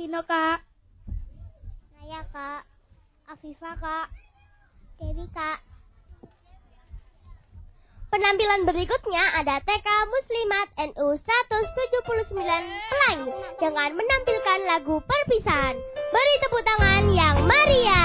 Vino, Kak. Naya, Kak. Afifa, Kak. Dewi, Kak. Penampilan berikutnya ada TK Muslimat NU 179 Pelangi dengan menampilkan lagu Perpisahan. Beri tepuk tangan yang meriah.